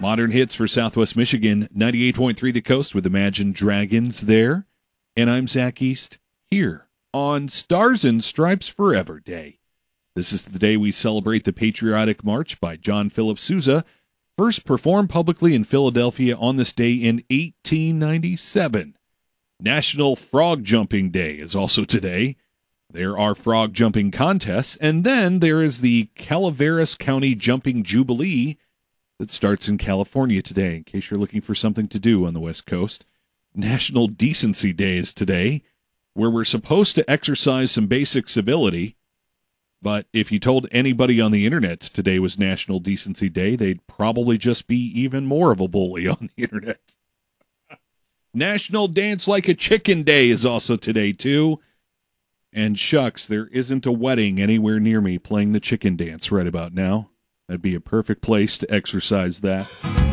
Modern hits for Southwest Michigan, 98.3 The Coast with Imagine Dragons there. And I'm Zach East here on Stars and Stripes Forever Day. This is the day we celebrate the Patriotic March by John Philip Sousa, first performed publicly in Philadelphia on this day in 1897. National Frog Jumping Day is also today. There are frog jumping contests, and then there is the Calaveras County Jumping Jubilee that starts in California today, in case you're looking for something to do on the West Coast. National Decency Day is today, where we're supposed to exercise some basic civility, but if you told anybody on the internet today was National Decency Day, they'd probably just be even more of a bully on the internet. National Dance Like a Chicken Day is also today, too. And shucks, there isn't a wedding anywhere near me playing the chicken dance right about now. That'd be a perfect place to exercise that.